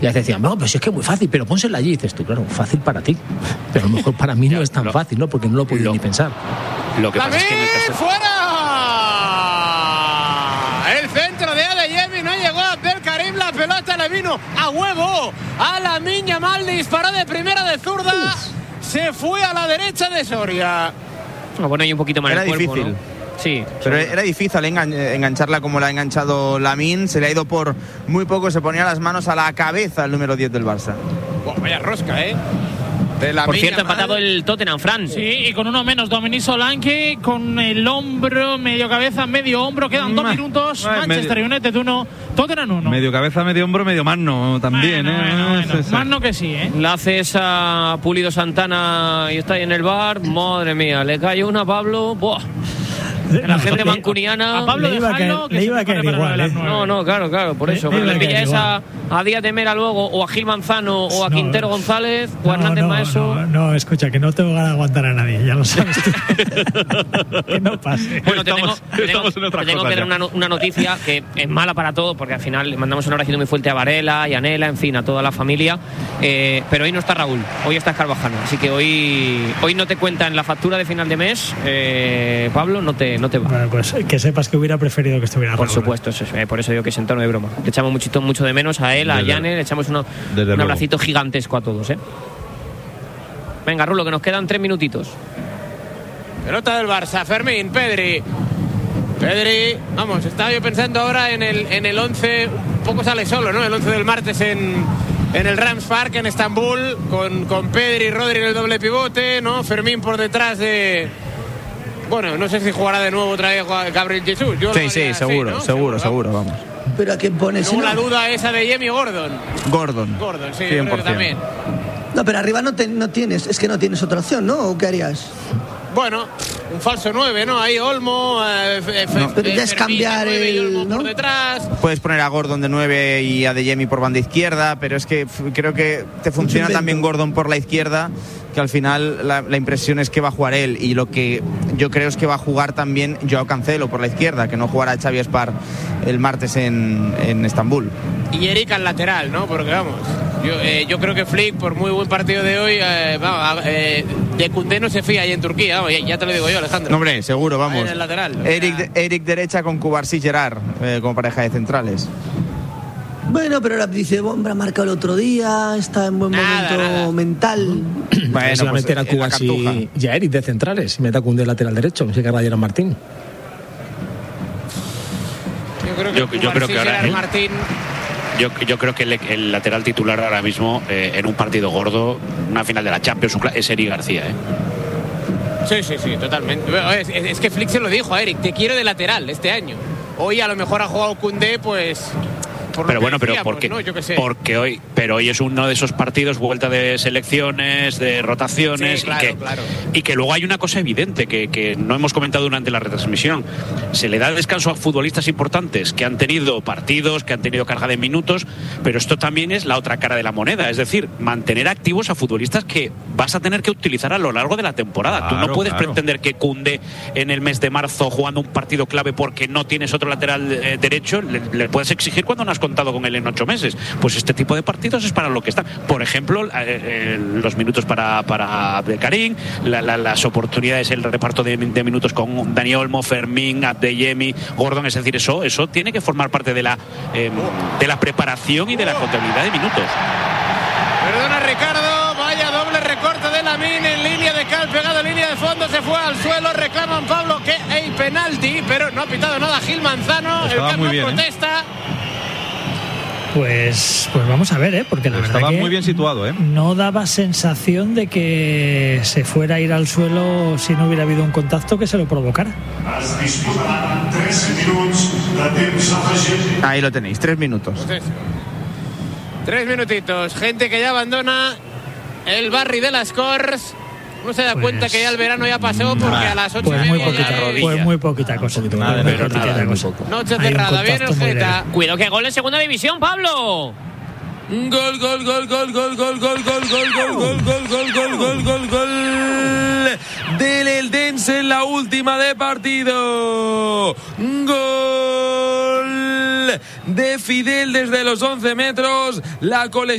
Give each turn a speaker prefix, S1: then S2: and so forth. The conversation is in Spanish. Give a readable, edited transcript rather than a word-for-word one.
S1: Y ya te decían, no, pues es que es muy fácil, pero pónsela allí. Y dices tú, claro, fácil para ti. Pero a lo mejor para mí no es tan fácil, ¿no? Porque no lo he podido ni pensar.
S2: Lo que pasa es que en el caso...
S3: ¡Fuera! El centro de Adeyemi no llegó a Abdelkarim, la pelota le vino a huevo a Lamine Yamal, disparó de primera de zurda. Se fue a la derecha de Soria.
S2: Bueno, hay un poquito más
S4: era
S2: el cuerpo,
S4: difícil,
S2: ¿no? Sí,
S4: pero era difícil engancharla como la ha enganchado Lamine. Se le ha ido por muy poco, se ponía las manos a la cabeza el número 10 del Barça.
S3: Vaya rosca,
S2: Por cierto, empatado el Tottenham, Fran.
S5: Sí, y con uno menos, Dominic Solanke, con el hombro, medio cabeza, medio hombro. Quedan 2 minutos. Manchester United 1, Tottenham 1.
S6: Medio cabeza, medio hombro, medio mano también.
S5: Bueno. Más no que sí,
S2: La hace esa Pulido Santana y está ahí en el bar. Madre mía, le cae una a Pablo. ¡Buah! La gente mancuniana.
S5: A Pablo
S7: le iba a caer igual,
S2: No, claro, por eso. Pero le pilla esa a Díaz de Mera luego, o a Gil Manzano, o a Quintero González, o a Hernández Maeso.
S7: No, escucha, que no tengo ganas de aguantar a nadie, ya lo sabes tú. Que no pase.
S2: Bueno, te tengo que dar una noticia que es mala para todos, porque al final le mandamos un abrazo muy fuerte a Varela y a Nela, en fin, a toda la familia. Pero hoy no está Raúl, hoy está Carvajal. Así que hoy no te cuenta en la factura de final de mes, Pablo, no te va.
S7: Bueno, pues que sepas que hubiera preferido que estuviera
S2: Por
S7: Raúl.
S2: supuesto, eso es, por eso digo que es en tono de broma. Le echamos mucho de menos a él, a Yane, le echamos un abracito gigantesco a todos, Venga, Rulo, que nos quedan 3 minutitos.
S3: Pelota del Barça, Fermín, Pedri, vamos, estaba yo pensando ahora en el 11, un poco sale solo, ¿no? El 11 del martes en el Rams Park, en Estambul, con Pedri y Rodri en el doble pivote, ¿no? Fermín por detrás de... Bueno, no sé si jugará de nuevo otra vez Gabriel Jesús.
S4: Sí, seguro, ¿no? seguro, vamos.
S8: Pero a quién pones.
S3: La duda esa de Jamie Gordon, sí,
S4: 100%.
S3: creo que también.
S8: No, pero arriba no tienes, es que no tienes otra opción, ¿no? ¿O qué harías?
S3: Bueno, un falso 9, ¿no? Ahí Olmo,
S8: pero ya es cambiar
S3: el...
S8: ¿no?
S3: por detrás.
S4: Puedes poner a Gordon de 9 y a Adeyemi por banda izquierda, pero es que creo que te funciona también Gordon por la izquierda, que al final la impresión es que va a jugar él, y lo que yo creo es que va a jugar también Joao Cancelo por la izquierda, que no jugará Xavi Espar el martes en Estambul.
S3: Y Eric al lateral, ¿no? Porque vamos, yo creo que Flick, por muy buen partido de hoy, de Koundé no se fía ahí en Turquía, vamos, ya te lo digo yo, Alejandro.
S4: No, hombre, seguro, vamos.
S3: Ahí en el lateral.
S4: Eric derecha con Cubarsí y Gerard como pareja de centrales.
S8: Bueno, pero ahora dice, hombre, ha marcado el otro día, está en buen momento mental.
S1: Bueno, se va a meter a Cubarsí y a Eric de centrales, y mete a Koundé lateral derecho, no sé qué Gerard Martín.
S3: Yo creo que ahora Martín...
S2: Yo creo que el lateral titular ahora mismo en un partido gordo, una final de la Champions, es Eric García,
S3: Sí, totalmente. Es que Flick se lo dijo a Eric, te quiero de lateral este año. Hoy a lo mejor ha jugado Koundé, pues...
S2: Pero porque hoy es uno de esos partidos, vuelta de selecciones, de rotaciones, y que luego hay una cosa evidente que no hemos comentado durante la retransmisión. Se le da descanso a futbolistas importantes que han tenido partidos, que han tenido carga de minutos, pero esto también es la otra cara de la moneda, es decir, mantener activos a futbolistas que vas a tener que utilizar a lo largo de la temporada. Tú no puedes pretender que Koundé en el mes de marzo, jugando un partido clave porque no tienes otro lateral derecho, le puedes exigir cuando no has contado con él en 8 meses. Pues este tipo de partidos es para lo que están. Por ejemplo, los minutos para Abdelkarim, las oportunidades, el reparto de minutos con Dani Olmo, Fermín, Adeyemi, Gordon, es decir, eso tiene que formar parte de la preparación y de la contabilidad de minutos.
S3: Perdona, Ricardo, vaya doble recorte de Lamine en línea de cal, pegado en línea de fondo, se fue al suelo, reclaman Pablo que hay penalti, pero no ha pitado nada Gil Manzano, el campo protesta.
S7: Pues vamos a ver, porque la verdad
S6: estaba
S7: que
S6: muy bien situado,
S7: no daba sensación de que se fuera a ir al suelo si no hubiera habido un contacto que se lo provocara.
S4: Ahí lo tenéis, 3 minutos.
S3: 3 minutitos, gente que ya abandona el barri de las Corts. Uno se da cuenta que ya el verano ya pasó, porque a las 8
S7: muy poquita cosa.
S3: Noche cerrada, viene el Geta.
S2: Cuidado que gol en segunda división, Pablo.
S9: Gol del Eldense en la última de partido. Gol de Fidel desde los 11 metros. La colección